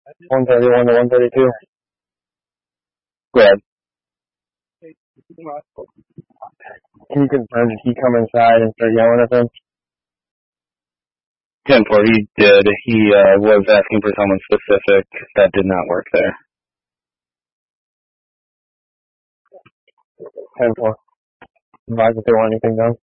131 to 132. Go ahead. Can you confirm, did he come inside and start yelling at them? 10-4, he did. He was asking for someone specific. That did not work there. 10-4. Advise if they want anything done.